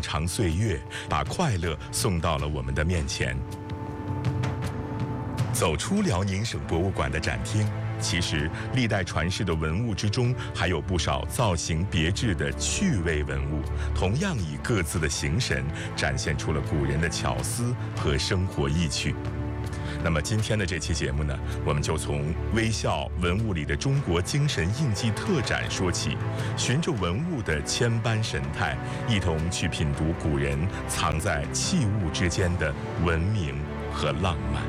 漫长岁月，把快乐送到了我们的面前。走出辽宁省博物馆的展厅，其实历代传世的文物之中，还有不少造型别致的趣味文物，同样以各自的形神展现出了古人的巧思和生活意趣。那么今天的这期节目呢，我们就从微笑文物里的中国精神印记特展说起，循着文物的千般神态，一同去品读古人藏在器物之间的文明和浪漫。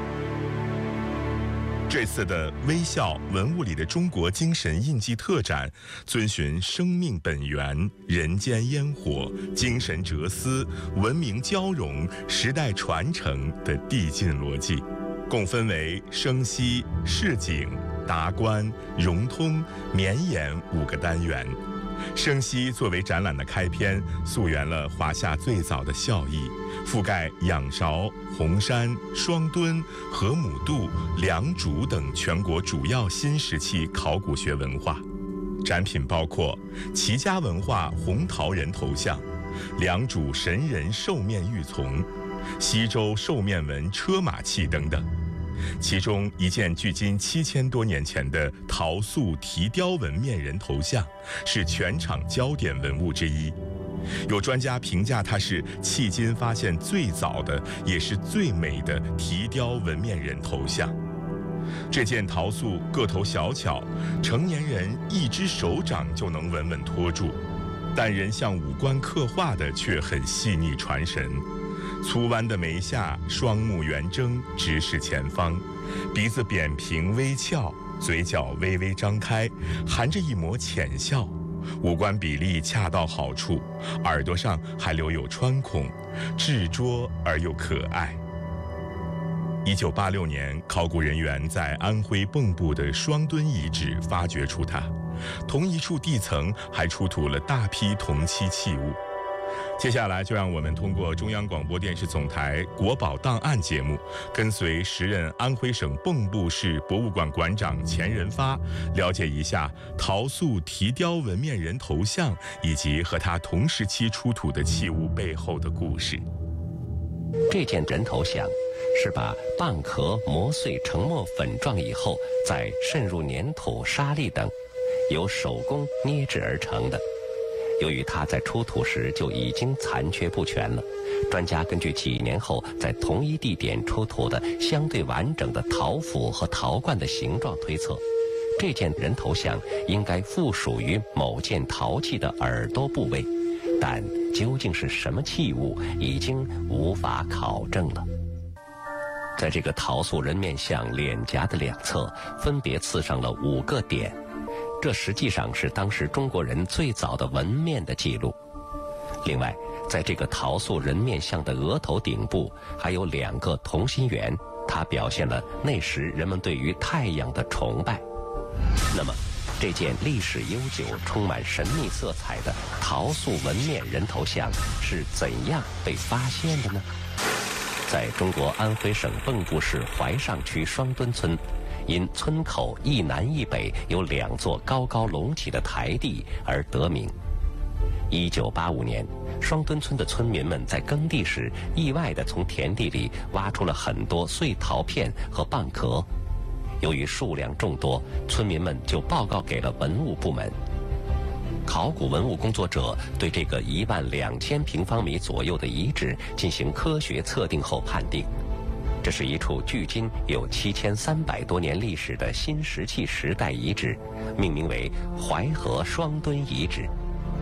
这次的微笑文物里的中国精神印记特展，遵循生命本源、人间烟火、精神哲思、文明交融、时代传承的递进逻辑，共分为生息、市井、达观、融通、绵延5个单元。生息作为展览的开篇，溯源了华夏最早的孝义，覆盖仰韶、红山、双墩、河姆渡、良渚等全国主要新石器考古学文化。展品包括齐家文化红陶人头像、良渚神人兽面玉琮、西周兽面纹车马器等等。其中一件距今7000多年前的陶塑提雕纹面人头像，是全场焦点文物之一。有专家评价它是迄今发现最早的，也是最美的提雕纹面人头像。这件陶塑个头小巧，成年人一只手掌就能稳稳托住，但人像五官刻画的却很细腻传神。粗弯的眉下，双目圆睁，直视前方，鼻子扁平微翘，嘴角微微张开，含着一抹浅笑，五官比例恰到好处，耳朵上还留有穿孔，稚拙而又可爱。1986年，考古人员在安徽蚌埠的双墩遗址发掘出它，同一处地层还出土了大批铜器器物。接下来就让我们通过中央广播电视总台国宝档案节目，跟随时任安徽省蚌埠市博物馆馆长钱仁发，了解一下陶塑提雕纹面人头像以及和他同时期出土的器物背后的故事。 这件人头像是把蚌壳磨碎成磨粉状以后，再渗入粘土、沙粒等，由手工捏制而成的。由于它在出土时就已经残缺不全了，专家根据几年后在同一地点出土的相对完整的陶斧和陶罐的形状推测，这件人头像应该附属于某件陶器的耳朵部位，但究竟是什么器物，已经无法考证了。在这个陶塑人面像脸颊的两侧，分别刺上了5个点。这实际上是当时中国人最早的纹面的记录。另外，在这个陶塑人面像的额头顶部还有2个同心圆，它表现了那时人们对于太阳的崇拜。那么，这件历史悠久、充满神秘色彩的陶塑纹面人头像是怎样被发现的呢？在中国安徽省蚌埠市怀上区双墩村，因村口一南一北有2座高高隆起的台地而得名。1985年，双墩村的村民们在耕地时，意外地从田地里挖出了很多碎陶片和蚌壳。由于数量众多，村民们就报告给了文物部门。考古文物工作者对这个12000平方米左右的遗址进行科学测定后判定，这是一处距今有7300多年历史的新石器时代遗址，命名为淮河双墩遗址。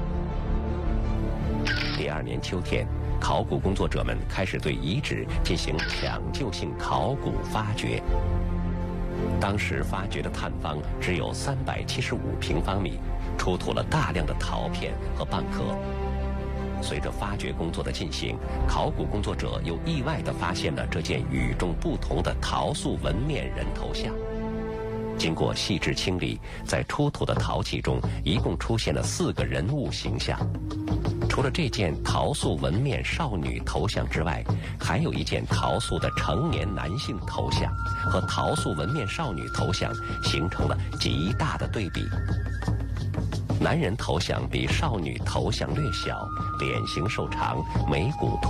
第2年秋天，考古工作者们开始对遗址进行抢救性考古发掘。当时发掘的探方只有375平方米，出土了大量的陶片和蚌壳。随着发掘工作的进行，考古工作者又意外地发现了这件与众不同的陶塑纹面人头像。经过细致清理，在出土的陶器中一共出现了4个人物形象。除了这件陶塑纹面少女头像之外，还有一件陶塑的成年男性头像，和陶塑纹面少女头像形成了极大的对比。男人头像比少女头像略小， 脸型瘦长，眉骨